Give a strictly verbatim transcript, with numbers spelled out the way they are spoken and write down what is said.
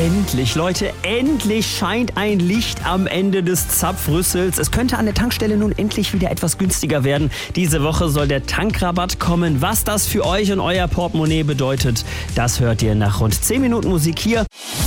Endlich, Leute, endlich scheint ein Licht am Ende des Zapfrüssels. Es könnte an der Tankstelle nun endlich wieder etwas günstiger werden. Diese Woche soll der Tankrabatt kommen. Was das für euch und euer Portemonnaie bedeutet, das hört ihr nach rund zehn Minuten Musik hier